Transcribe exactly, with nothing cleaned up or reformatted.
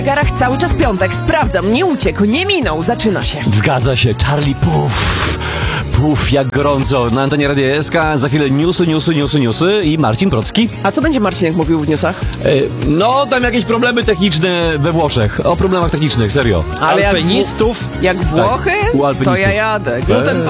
W garach cały czas piątek, sprawdzam, nie uciekł, nie minął, zaczyna się. Zgadza się, Charlie Puff. Puff, jak gorąco. Na antenie Radia S K za chwilę newsy, newsy, newsy, newsy i Marcin Procki. A co będzie Marcinek mówił w newsach? E, no, tam jakieś problemy techniczne we Włoszech. O problemach technicznych, serio. Ale jak Alpinistów. Jak Włochy, Tak, u to alpinistów. ja jadę. Gluten